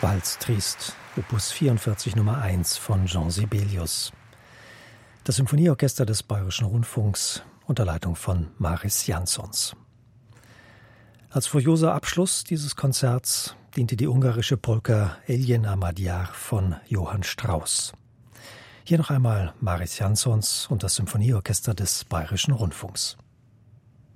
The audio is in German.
Walz Triest, Opus 44 Nummer 1 von Jean Sibelius. Das Symphonieorchester des Bayerischen Rundfunks unter Leitung von Mariss Jansons. Als furioser Abschluss dieses Konzerts diente die ungarische Polka Eljen Madjar von Johann Strauss. Hier noch einmal Mariss Jansons und das Symphonieorchester des Bayerischen Rundfunks.